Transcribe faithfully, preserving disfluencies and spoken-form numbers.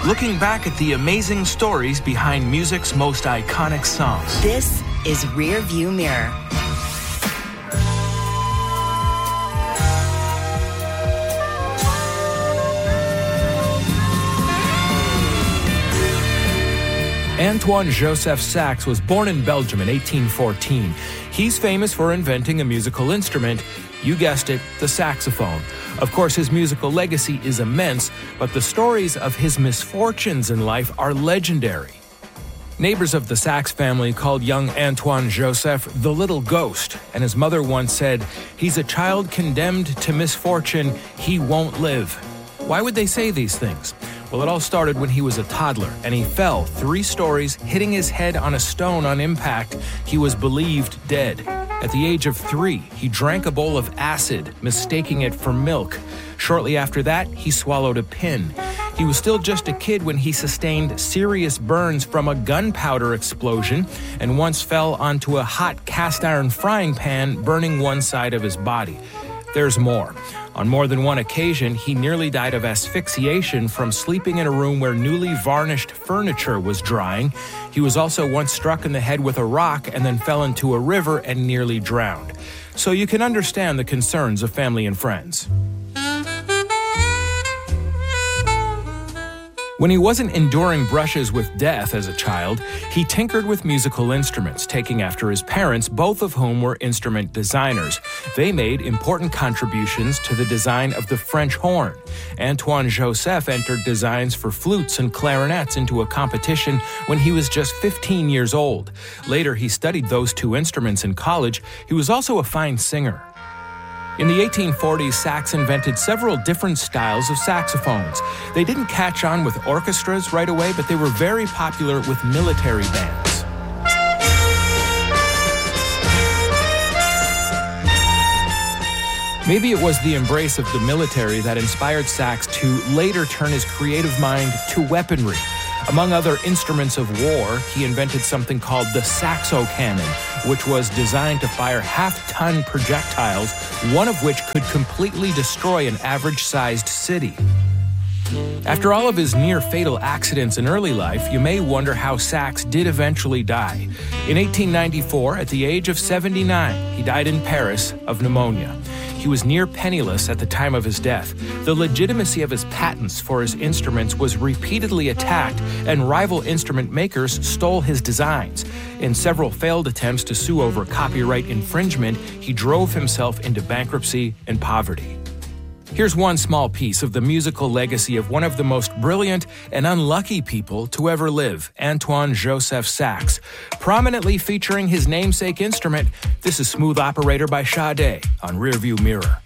looking back at the amazing stories behind music's most iconic songs. This is Rear View Mirror. Antoine Joseph Sax was born in Belgium in eighteen fourteen. He's famous for inventing a musical instrument. You guessed it, the saxophone. Of course, his musical legacy is immense, but the stories of his misfortunes in life are legendary. Neighbors of the Sax family called young Antoine Joseph the little ghost, and his mother once said, "He's a child condemned to misfortune, he won't live." Why would they say these things? Well, it all started when he was a toddler, and he fell three stories, hitting his head on a stone on impact. He was believed dead. At the age of three, he drank a bowl of acid, mistaking it for milk. Shortly after that, he swallowed a pin. He was still just a kid when he sustained serious burns from a gunpowder explosion and once fell onto a hot cast iron frying pan, burning one side of his body. There's more. On more than one occasion, he nearly died of asphyxiation from sleeping in a room where newly varnished furniture was drying. He was also once struck in the head with a rock and then fell into a river and nearly drowned. So you can understand the concerns of family and friends. When he wasn't enduring brushes with death as a child, he tinkered with musical instruments, taking after his parents, both of whom were instrument designers. They made important contributions to the design of the French horn. Antoine Joseph entered designs for flutes and clarinets into a competition when he was just fifteen years old. Later, he studied those two instruments in college. He was also a fine singer. In the eighteen forties, Sax invented several different styles of saxophones. They didn't catch on with orchestras right away, but they were very popular with military bands. Maybe it was the embrace of the military that inspired Sax to later turn his creative mind to weaponry. Among other instruments of war, he invented something called the saxo cannon, which was designed to fire half-ton projectiles, one of which could completely destroy an average-sized city. After all of his near-fatal accidents in early life, you may wonder how Sax did eventually die. In eighteen ninety-four, at the age of seventy-nine, he died in Paris of pneumonia. He was near penniless at the time of his death. The legitimacy of his patents for his instruments was repeatedly attacked, and rival instrument makers stole his designs. In several failed attempts to sue over copyright infringement, he drove himself into bankruptcy and poverty. Here's one small piece of the musical legacy of one of the most brilliant and unlucky people to ever live, Antoine Joseph Sax. Prominently featuring his namesake instrument, this is Smooth Operator by Sade on Rearview Mirror.